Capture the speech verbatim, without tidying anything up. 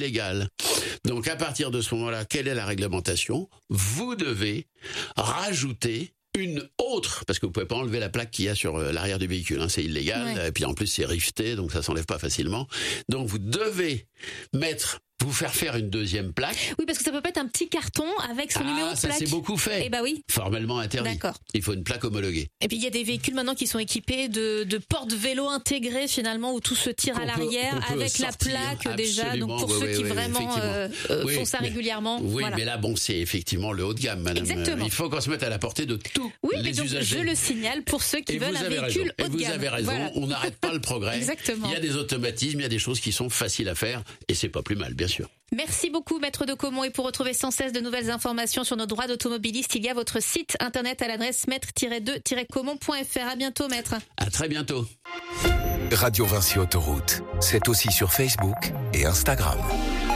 illégal. Donc à partir de ce moment-là, quelle est la réglementation ? Vous devez rajouter une autre, parce que vous pouvez pas enlever la plaque qu'il y a sur l'arrière du véhicule, hein, c'est illégal, ouais. Et puis en plus c'est rifté, donc ça s'enlève pas facilement. Donc vous devez mettre, vous faire faire une deuxième plaque. Oui, parce que ça peut pas être un petit carton avec son ah, numéro de ça plaque. C'est beaucoup fait. Eh bah oui. Formellement interdit. D'accord. Il faut une plaque homologuée. Et puis il y a des véhicules maintenant qui sont équipés de, de porte-vélo intégrés finalement où tout se tire qu'on à l'arrière peut, avec la plaque déjà. Donc pour oui, ceux oui, qui oui, vraiment euh, oui, font ça mais, régulièrement. Oui, voilà. Mais là bon, c'est effectivement le haut de gamme, madame. Exactement. Il faut qu'on se mette à la portée de tous oui, les mais donc, usagers. Je le signale pour ceux qui Et veulent un véhicule raison. haut de gamme. Et vous avez raison. Voilà. On n'arrête pas le progrès. Exactement. Il y a des automatismes, il y a des choses qui sont faciles à faire et c'est pas plus mal, bien sûr. Merci beaucoup, Maître de Caumont. Et pour retrouver sans cesse de nouvelles informations sur nos droits d'automobiliste, il y a votre site internet à l'adresse maître tiret deux tiret caumont point f r. À bientôt, Maître. À très bientôt. Radio Vinci Autoroute, c'est aussi sur Facebook et Instagram.